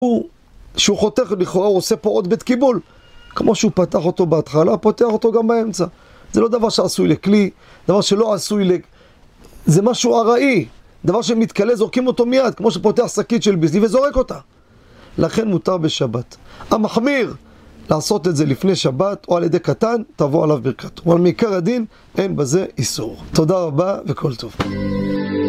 שהוא חותך לכאורה, הוא עושה פה עוד בית קיבול. כמו שהוא פתח אותו בהתחלה, פותח אותו גם באמצע. זה לא דבר שעשוי לכלי, דבר שלא עשוי זה משהו ארעי. דבר שמתקלה, זורקים אותו מיד, כמו שפותח שקית של ביסלי וזורק אותה. לכן מותר בשבת. המחמיר לעשות את זה לפני שבת או על ידי קטן, תבוא עליו ברכתו. אבל מעיקר הדין אין בזה איסור. תודה רבה וכל טוב.